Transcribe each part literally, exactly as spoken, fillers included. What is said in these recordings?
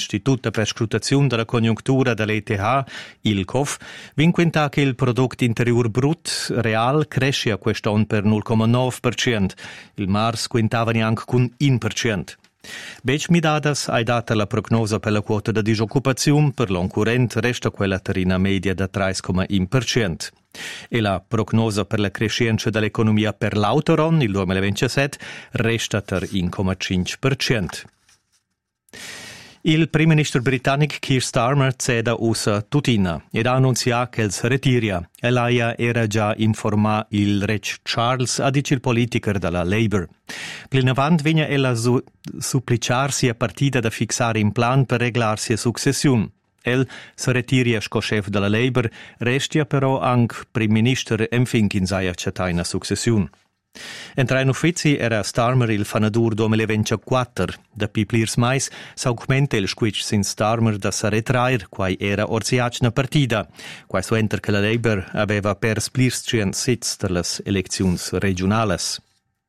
l'Istituto per scrutazione della congiuntura dell'E T H, il C O F, vinquenta che il prodotto interior brut real cresce a quest'anno per zero virgola nove per cento. Il mars quintava neanche con uno per cento. Bec mi dadas hai data la prognosa per la quota di disoccupazione per l'anno corrente resta quella terina media da tre virgola uno per cento. E la prognosa per la crescenza dell'economia per l'autoron, il duemilaventisette, resta per uno virgola cinque per cento. Il primo ministro britannico Keir Starmer ceda usa tutina ed ha annunciato che si ritira. E lei era già informato il re Charles, ha detto il politico della Labour. Più in avanti viene ella su- supplicarsi a partita da fissare un plan per reglarsi a successione. El si ritira come chef della Labour, resta però anche primo ministro e finché in sei accettare una successione. Entra in uffizi era Starmer il fanadur duemilaventiquattro. Da piplirs mais s'augmenta il squitch sin Starmer da sa retrair, quai era orziac na partida. Quai so enter che la Labour aveva pers plirs cent sits per las elecziuns regionales.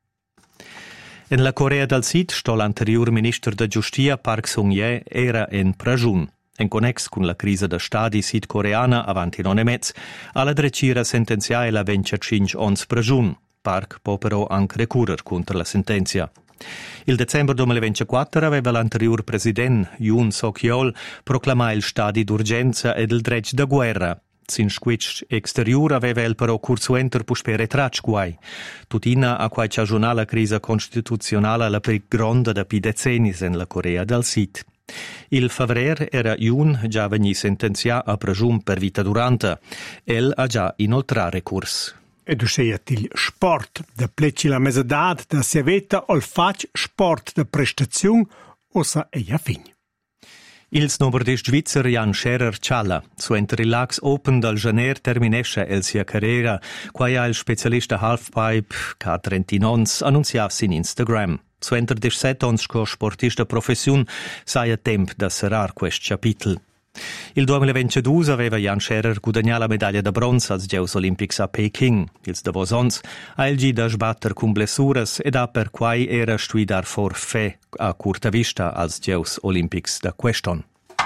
En la Corea del Sud sto l'anterior ministro da Giustia Park Sung-ye era in pragiun. En connex con la crisi da stadi sudcoreana avanti non e mezz, alla drecira sentenziae la venticinque ons pragiun. Park può però anche recurrer contro la sentenza. Il dicembre duemilaventiquattro aveva l'anterior presidente, Yoon Suk-yeol, proclamato il stato d'urgenza ed il dretto da guerra. Sin squitch exterior aveva il però cursuenter puspere tracci guai. Tutina a quai c'aggiunà la crisi costituzionale la più grande da più decenni in la Corea del Sud. Il favrer era Yoon già vegni sentenziato a pregiun per vita durante. El ha già inoltrato recurs. Ed usciat il sport da pleci la mesedad da si aveta ol fac sport da prestazione o sa eia fin. Il snowboardist svizzer Jan Scherer Cialla, su enter Relax Open dal Janer terminesce el sia carriera, quai ha il specialista halfpipe K trentinove annunziav sin Instagram. Su enter diciassette ons co sportista profession saia temp da serrar quest capitel. Il duemilaventidue aveva Jan Scherer guadagnato la medaglia da bronzo als Giochi Olimpici a Peking. Ils davos ons ha il gi da sbatter con blessuras ed ha per quai era stuidar for fe a curta vista als Giochi Olimpici da queston.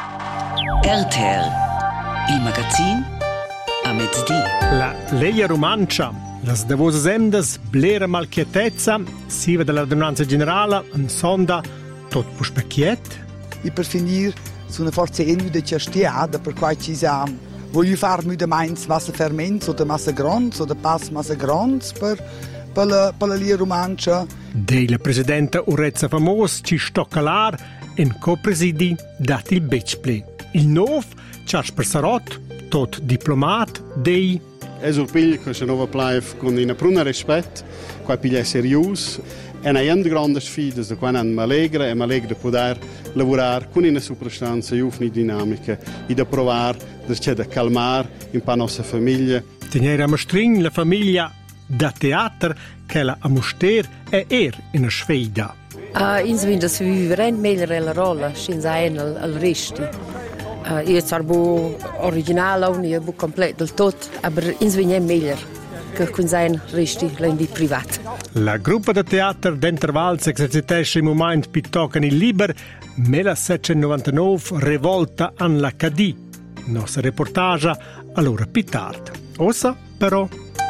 R T L, il magazin a mezzodì. La Leia Romancia, las davos emdas, blera malchietezza, siva dell'ordinanza generale, en sonda, tot puspecchiet. E per finire, sono forse enu de ciastiada per quai ci siamo. Voglio far müde meins massa ferments oder massa grons oder pass massa grons per per la per la lia romancia. Della presidenta Urezza Famos ci stoccalar in copresidi dat il becple. Il nov Charles Persarot, tot diplomat dei Es ur pigl che se nova plaif con in pruna rispetto, qua piglia serius. E una grande grande sfida da quando mi allegra e mi allegra di poter lavorare con una superstanza e dinamica e di provare di calmare un po' la nostra famiglia. Tenere a mostrin la famiglia da teatro che la a moster è er una sfida. Uh, ins vinda si viverent meglio la rolla, senza ein al, al resti. Uh, io sarbo originale, io bu completo del tot, aber ins vinda meglio che con sein resti la in privat. La gruppa de teatro d'Entervals exercitesce in moment pittocan il liber millesettecentonovantanove Revolta an l'Acadie. Nostra reportage allora più tardi. Ossa però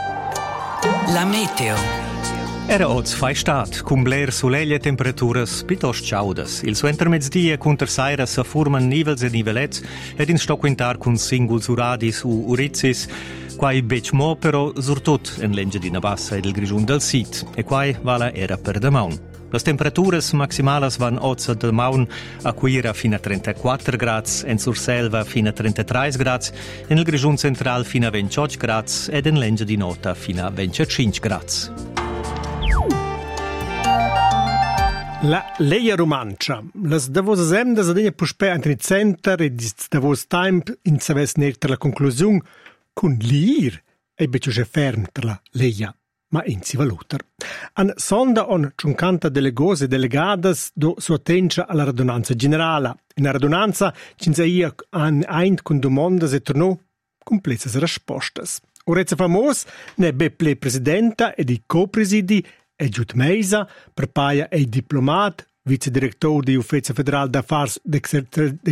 La meteo. Era oz fai stat, cum bler soleglie temperaturas piuttosto ciaudas. Il suo intermezdia conter saira sa forman nivels e nivelets ed in sto quintar con singuls uradis u urizis, quai bec mo però surtut en l'Engiadina Bassa ed il Grigiun del Sid, e quai vala era per da maun. Las temperaturas maximalas van ozza da maun a Quira fino a trentaquattro grads, en Surselva fino a trentatré grads, en il Grigiun Central fino a ventotto grads ed en l'Engiadinota fino a venticinque grads. La Leia Romancia. Las davos emdas adegna puspe antre il center e dis davos time in saves netter la conclusione con l'ir e becciuge ferm tra la Leia, ma in si valuter. An sonda on cinquanta delegose delegadas do su attencia alla radunanza generala. In la radunanza cinzaia an ein con domondas e tornò complezas rispostas. Urezza Famos ne beple presidenta ed i copresidi e Giut Meisa, per paia e diplomat, vicedirector di Uffezia Federal d'Affars